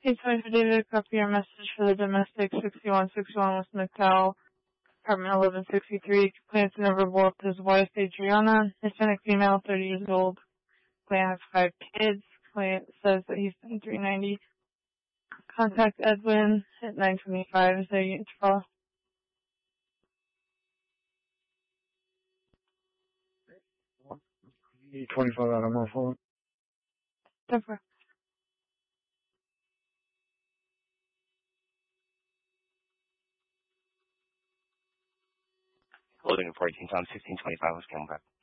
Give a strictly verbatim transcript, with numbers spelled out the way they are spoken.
Hey, sorry for David. Copy your message for the domestic sixty-one sixty-one West McDowell, apartment eleven sixty-three. Complaints number both his wife, Adriana, Hispanic female, thirty years old. Client has five kids. Client says that he's been three ninety. Contact Edwin at nine twenty-five. Is there a unit to follow? twenty-five out of my phone. Definitely. Holding fourteen times sixteen twenty-five was coming back.